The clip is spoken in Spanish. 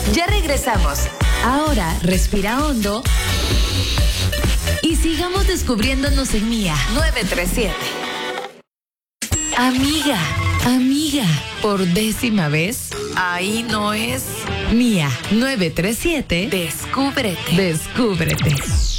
Ya regresamos. Ahora respira hondo y sigamos descubriéndonos en Mía 937. Amiga, por 10ª vez, ahí no es. Mía 937, descúbrete.